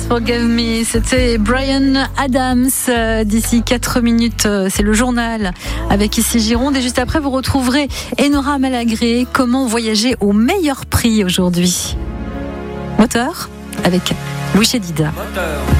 Forgive Me, c'était Bryan Adams. D'ici 4 minutes, c'est le journal avec ici Gironde. Et juste après, vous retrouverez Enora Malagré. Comment voyager au meilleur prix aujourd'hui? Moteur avec Louis Chédid. Moteur.